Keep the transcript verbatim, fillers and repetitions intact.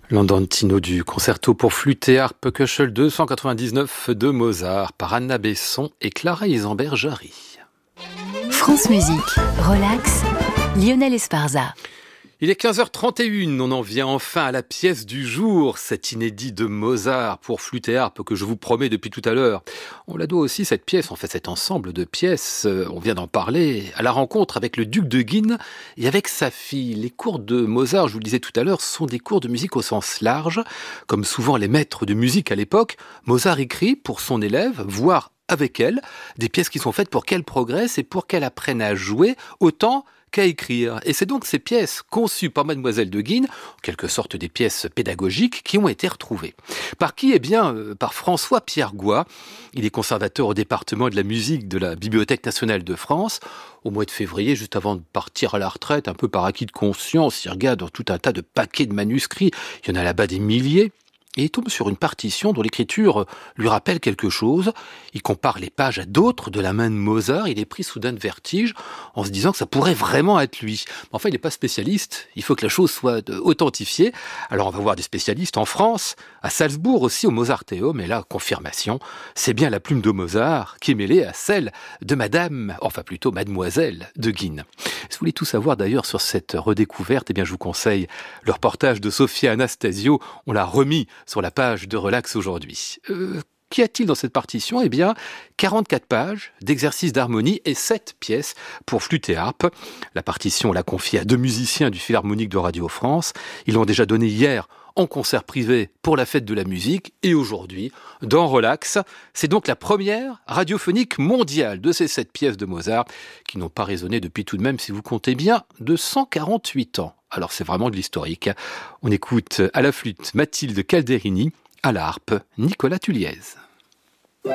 L'andantino du concerto pour flûte et harpe Köchel deux cent quatre-vingt-dix-neuf de Mozart par Anna Besson et Clara Isambert-Jarry. France Musique, relax, Lionel Esparza. Il est quinze heures trente et une, on en vient enfin à la pièce du jour, cet inédit de Mozart pour flûte et harpe que je vous promets depuis tout à l'heure. On la doit aussi, cette pièce, en fait cet ensemble de pièces, on vient d'en parler, à la rencontre avec le duc de Guine et avec sa fille. Les cours de Mozart, je vous le disais tout à l'heure, sont des cours de musique au sens large. Comme souvent les maîtres de musique à l'époque, Mozart écrit pour son élève, voire avec elle, des pièces qui sont faites pour qu'elle progresse et pour qu'elle apprenne à jouer autant qu'à écrire. Et c'est donc ces pièces conçues par Mademoiselle de Guine, en quelque sorte des pièces pédagogiques, qui ont été retrouvées. Par qui ? Eh bien, euh, par François-Pierre Goy. Il est conservateur au département de la musique de la Bibliothèque nationale de France. Au mois de février, juste avant de partir à la retraite, un peu par acquis de conscience, il regarde dans tout un tas de paquets de manuscrits. Il y en a là-bas des milliers. Et il tombe sur une partition dont l'écriture lui rappelle quelque chose. Il compare les pages à d'autres de la main de Mozart. Il est pris soudain de vertige en se disant que ça pourrait vraiment être lui. Enfin, il n'est pas spécialiste. Il faut que la chose soit authentifiée. Alors, on va voir des spécialistes en France, à Salzbourg aussi, au Mozarteum. Et là, confirmation, c'est bien la plume de Mozart qui est mêlée à celle de Madame, enfin plutôt Mademoiselle de Guine. Si vous voulez tout savoir d'ailleurs sur cette redécouverte, eh bien, je vous conseille le reportage de Sophia Anastasio. On l'a remis sur la page de Relax aujourd'hui. Euh, qu'y a-t-il dans cette partition ? Eh bien, quarante-quatre pages d'exercices d'harmonie et sept pièces pour flûte et harpe. La partition, on l'a confiée à deux musiciens du Philharmonique de Radio France. Ils l'ont déjà donnée hier en concert privé pour la fête de la musique et aujourd'hui dans Relax. C'est donc la première radiophonique mondiale de ces sept pièces de Mozart qui n'ont pas résonné depuis tout de même, si vous comptez bien, de cent quarante-huit ans. Alors c'est vraiment de l'historique. On écoute à la flûte Mathilde Calderini, à la harpe Nicolas Tulliez.